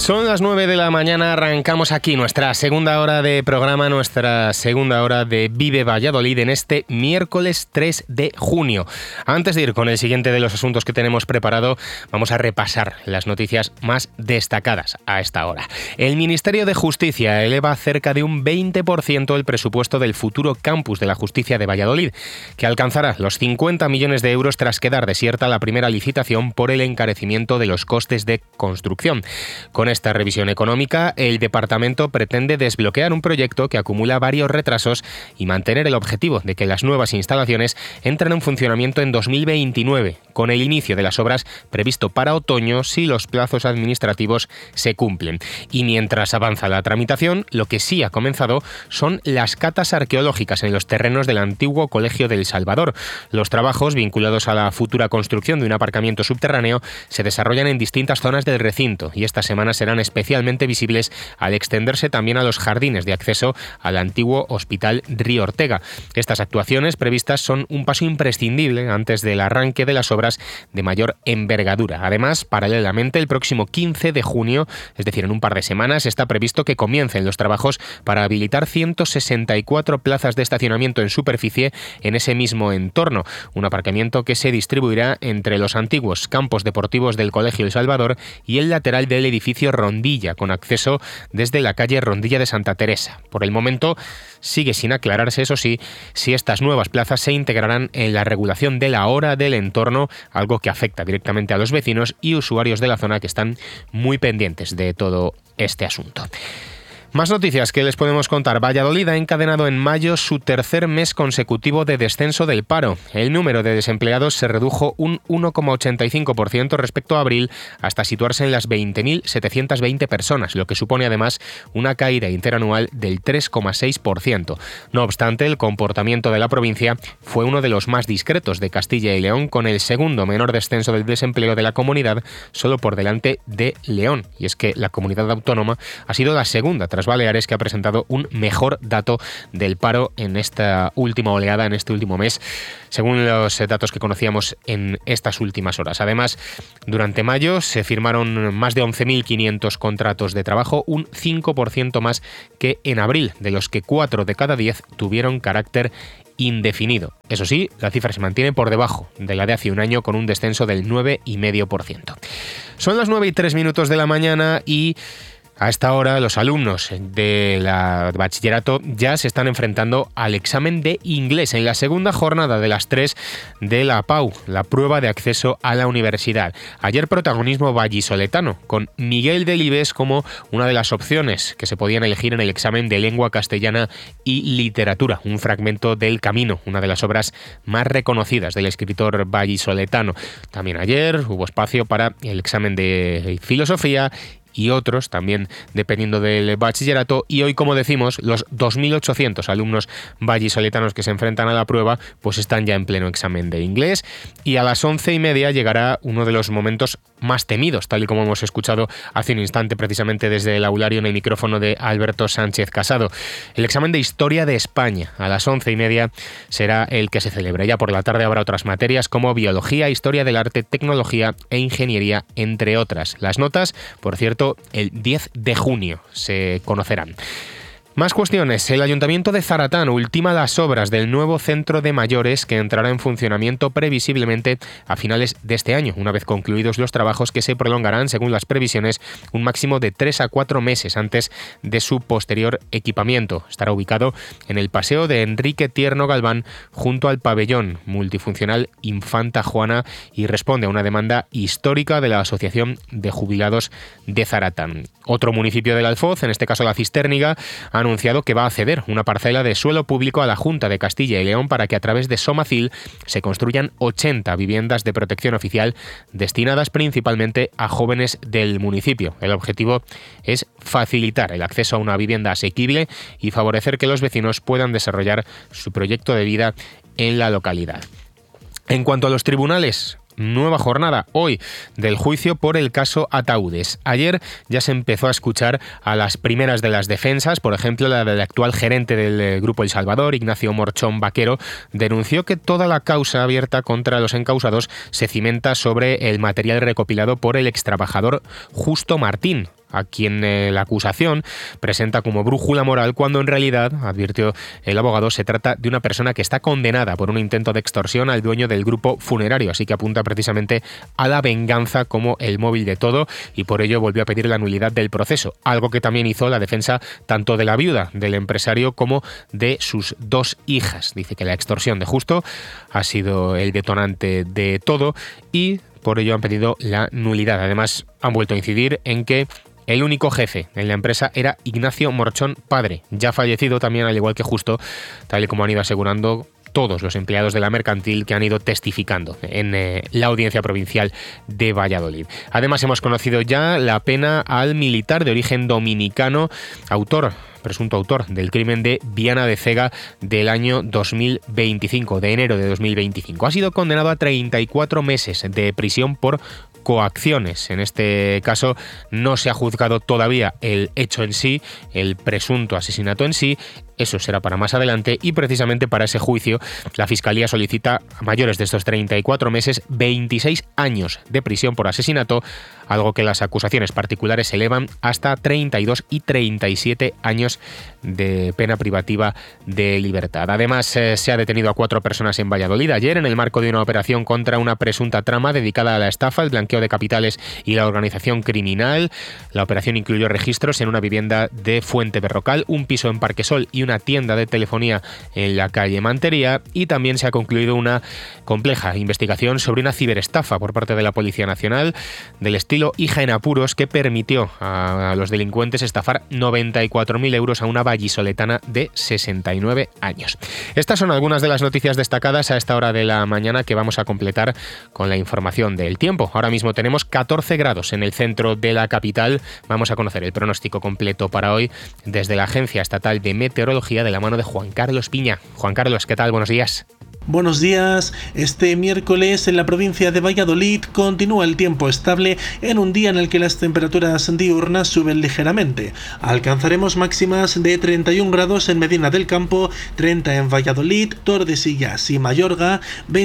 Son las 9 de la mañana, arrancamos aquí nuestra segunda hora de programa, nuestra segunda hora de Vive Valladolid en este miércoles 3 de junio. Antes de ir con el siguiente de los asuntos que tenemos preparado, vamos a repasar las noticias más destacadas a esta hora. El Ministerio de Justicia eleva cerca de un 20% el presupuesto del futuro campus de la Justicia de Valladolid, que alcanzará los 50 millones de euros tras quedar desierta la primera licitación por el encarecimiento de los costes de construcción. Con esta revisión económica, el departamento pretende desbloquear un proyecto que acumula varios retrasos y mantener el objetivo de que las nuevas instalaciones entren en funcionamiento en 2029, con el inicio de las obras previsto para otoño si los plazos administrativos se cumplen. Y mientras avanza la tramitación, lo que sí ha comenzado son las catas arqueológicas en los terrenos del antiguo Colegio del Salvador. Los trabajos vinculados a la futura construcción de un aparcamiento subterráneo se desarrollan en distintas zonas del recinto y esta semana serán especialmente visibles al extenderse también a los jardines de acceso al antiguo Hospital Río Ortega. Estas actuaciones previstas son un paso imprescindible antes del arranque de las obras de mayor envergadura. Además, paralelamente, el próximo 15 de junio, es decir, en un par de semanas, está previsto que comiencen los trabajos para habilitar 164 plazas de estacionamiento en superficie en ese mismo entorno, un aparcamiento que se distribuirá entre los antiguos campos deportivos del Colegio El Salvador y el lateral del edificio Rondilla, con acceso desde la calle Rondilla de Santa Teresa. Por el momento, sigue sin aclararse, eso sí, si estas nuevas plazas se integrarán en la regulación de la hora del entorno, algo que afecta directamente a los vecinos y usuarios de la zona que están muy pendientes de todo este asunto. Más noticias que les podemos contar. Valladolid ha encadenado en mayo su tercer mes consecutivo de descenso del paro. El número de desempleados se redujo un 1,85% respecto a abril hasta situarse en las 20.720 personas, lo que supone además una caída interanual del 3,6%. No obstante, el comportamiento de la provincia fue uno de los más discretos de Castilla y León, con el segundo menor descenso del desempleo de la comunidad, solo por delante de León. Y es que la comunidad autónoma ha sido la segunda tras Baleares, que ha presentado un mejor dato del paro en esta última oleada, en este último mes, según los datos que conocíamos en estas últimas horas. Además, durante mayo se firmaron más de 11.500 contratos de trabajo, un 5% más que en abril, de los que 4 de cada 10 tuvieron carácter indefinido. Eso sí, la cifra se mantiene por debajo de la de hace un año, con un descenso del 9,5%. Son las 9:03 de la mañana y a esta hora los alumnos de la bachillerato ya se están enfrentando al examen de inglés en la segunda jornada de las 3 de la PAU, la prueba de acceso a la universidad. Ayer protagonismo vallisoletano, con Miguel Delibes como una de las opciones que se podían elegir en el examen de lengua castellana y literatura, un fragmento del Camino, una de las obras más reconocidas del escritor vallisoletano. También ayer hubo espacio para el examen de filosofía y otros, también dependiendo del bachillerato, y hoy, como decimos, los 2.800 alumnos vallisoletanos que se enfrentan a la prueba pues están ya en pleno examen de inglés, y a las 11:30 llegará uno de los momentos más temidos, tal y como hemos escuchado hace un instante precisamente desde el aulario en el micrófono de Alberto Sánchez Casado. El examen de Historia de España a las 11:30 será el que se celebra. Ya por la tarde habrá otras materias como Biología, Historia del Arte, Tecnología e Ingeniería, entre otras. Las notas, por cierto, el 10 de junio se conocerán. Más cuestiones. El Ayuntamiento de Zaratán ultima las obras del nuevo centro de mayores, que entrará en funcionamiento previsiblemente a finales de este año, una vez concluidos los trabajos, que se prolongarán, según las previsiones, un máximo de 3 a 4 meses antes de su posterior equipamiento. Estará ubicado en el Paseo de Enrique Tierno Galván, junto al pabellón multifuncional Infanta Juana, y responde a una demanda histórica de la Asociación de Jubilados de Zaratán. Otro municipio del Alfoz, en este caso la Cistérniga, ha anunciado que va a ceder una parcela de suelo público a la Junta de Castilla y León para que a través de Somacil se construyan 80 viviendas de protección oficial destinadas principalmente a jóvenes del municipio. El objetivo es facilitar el acceso a una vivienda asequible y favorecer que los vecinos puedan desarrollar su proyecto de vida en la localidad. En cuanto a los tribunales, nueva jornada hoy del juicio por el caso Ataúdes. Ayer ya se empezó a escuchar a las primeras de las defensas. Por ejemplo, la del actual gerente del Grupo El Salvador, Ignacio Morchón Vaquero, denunció que toda la causa abierta contra los encausados se cimenta sobre el material recopilado por el extrabajador Justo Martín, a quien la acusación presenta como brújula moral, cuando en realidad, advirtió el abogado, se trata de una persona que está condenada por un intento de extorsión al dueño del grupo funerario, así que apunta precisamente a la venganza como el móvil de todo, y por ello volvió a pedir la nulidad del proceso, algo que también hizo la defensa tanto de la viuda del empresario como de sus 2 hijas. Dice que la extorsión de Justo ha sido el detonante de todo y por ello han pedido la nulidad. Además, han vuelto a incidir en que el único jefe en la empresa era Ignacio Morchón padre, ya fallecido también, al igual que Justo, tal y como han ido asegurando todos los empleados de la mercantil que han ido testificando en la Audiencia Provincial de Valladolid. Además, hemos conocido ya la pena al militar de origen dominicano, presunto autor del crimen de Viana de Cega del año 2025, de enero de 2025. Ha sido condenado a 34 meses de prisión por coacciones. En este caso no se ha juzgado todavía el hecho en sí, el presunto asesinato en sí. Eso será para más adelante, y precisamente para ese juicio la Fiscalía solicita a mayores de estos 34 meses 26 años de prisión por asesinato, algo que las acusaciones particulares elevan hasta 32 y 37 años de pena privativa de libertad. Además, se ha detenido a 4 personas en Valladolid ayer en el marco de una operación contra una presunta trama dedicada a la estafa, el blanqueo de capitales y la organización criminal. La operación incluyó registros en una vivienda de Fuente Berrocal, un piso en Parquesol y una tienda de telefonía en la calle Mantería, y también se ha concluido una compleja investigación sobre una ciberestafa por parte de la Policía Nacional del estilo hija en apuros, que permitió a los delincuentes estafar 94.000 euros a una vallisoletana de 69 años. Estas son algunas de las noticias destacadas a esta hora de la mañana, que vamos a completar con la información del tiempo. Ahora mismo tenemos 14 grados en el centro de la capital. Vamos a conocer el pronóstico completo para hoy desde la Agencia Estatal de Meteorología, de la mano de Juan Carlos Piña. Juan Carlos, ¿qué tal? Buenos días. Buenos días. Este miércoles en la provincia de Valladolid continúa el tiempo estable en un día en el que las temperaturas diurnas suben ligeramente. Alcanzaremos máximas de 31 grados en Medina del Campo, 30 en Valladolid, Tordesillas y Mayorga,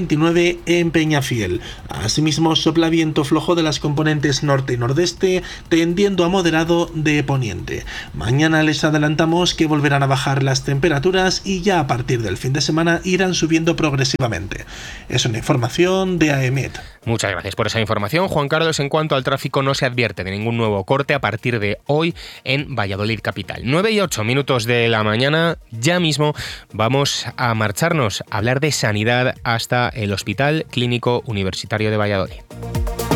29 en Peñafiel. Asimismo, sopla viento flojo de las componentes norte y nordeste, tendiendo a moderado de poniente. Mañana les adelantamos que volverán a bajar las temperaturas y ya a partir del fin de semana irán subiendo progresivamente. Es una información de AEMET. Muchas gracias por esa información, Juan Carlos. En cuanto al tráfico, no se advierte de ningún nuevo corte a partir de hoy en Valladolid capital. 9:08 de la mañana. Ya mismo vamos a marcharnos a hablar de sanidad hasta el Hospital Clínico Universitario de Valladolid.